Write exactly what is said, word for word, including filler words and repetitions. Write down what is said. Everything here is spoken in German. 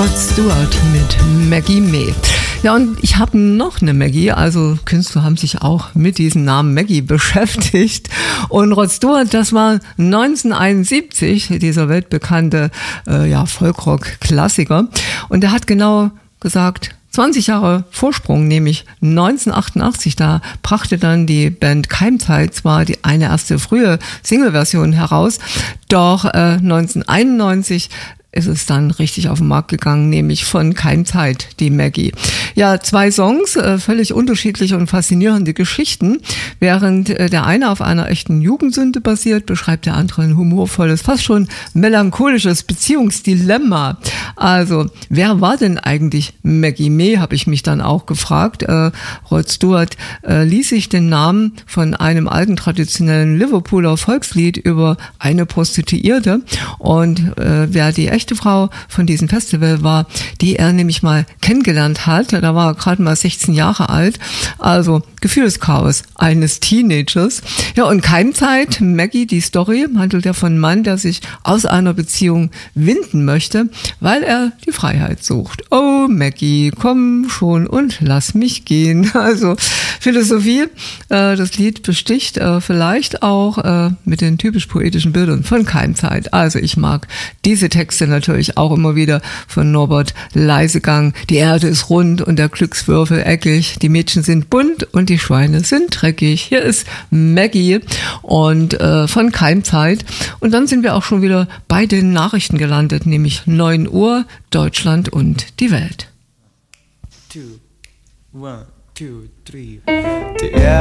Rod Stewart mit Maggie May. Ja, und ich habe noch eine Maggie, also Künstler haben sich auch mit diesem Namen Maggie beschäftigt. Und Rod Stewart, das war neunzehnhunderteinundsiebzig, dieser weltbekannte äh, ja, Folkrock-Klassiker. Und er hat genau gesagt, zwanzig Jahre Vorsprung, nämlich neunzehnhundertachtundachtzig, da brachte dann die Band Keimzeit zwar die eine erste frühe Single-Version heraus, doch äh, neunzehnhunderteinundneunzig ist es dann richtig auf den Markt gegangen, nämlich von Keimzeit, die Maggie. Ja, zwei Songs, äh, völlig unterschiedliche und faszinierende Geschichten. Während äh, der eine auf einer echten Jugendsünde basiert, beschreibt der andere ein humorvolles, fast schon melancholisches Beziehungsdilemma. Also, wer war denn eigentlich Maggie May, habe ich mich dann auch gefragt. Äh, Rod Stewart äh, ließ sich den Namen von einem alten traditionellen Liverpooler Volkslied über eine Prostituierte. Und äh, wer die echte Frau von diesem Festival war, die er nämlich mal kennengelernt hat, da war er gerade mal sechzehn Jahre alt, also Gefühlschaos eines Teenagers. Ja, und Keimzeit, Maggie, die Story, handelt ja von einem Mann, der sich aus einer Beziehung winden möchte, weil er die Freiheit sucht. Oh, Maggie, komm schon und lass mich gehen. Also Philosophie, äh, das Lied besticht äh, vielleicht auch äh, mit den typisch poetischen Bildern von Keimzeit. Also ich mag diese Texte natürlich auch immer wieder von Norbert Leisegang. Die Erde ist rund und der Glückswürfel eckig, die Mädchen sind bunt und die Schweine sind dreckig. Hier ist Maggie und äh, von Keimzeit. Und dann sind wir auch schon wieder bei den Nachrichten gelandet, nämlich neun Uhr, Deutschland und die Welt. Two, one, two, three. Die Erde